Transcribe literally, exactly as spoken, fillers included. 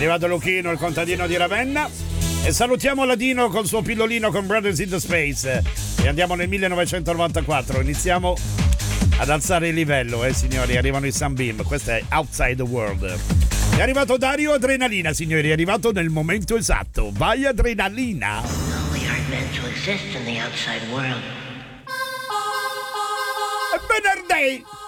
arrivato Luchino, il contadino di Ravenna. E salutiamo Ladino col suo pillolino con Brothers in the Space. E andiamo nel millenovecentonovantaquattro. Iniziamo ad alzare il livello, eh signori. Arrivano i Sunbeam. Questo è Outside the World. È arrivato Dario Adrenalina, signori. È arrivato nel momento esatto. Vai Adrenalina. No, we aren't meant to exist in the outside world. È venerdì.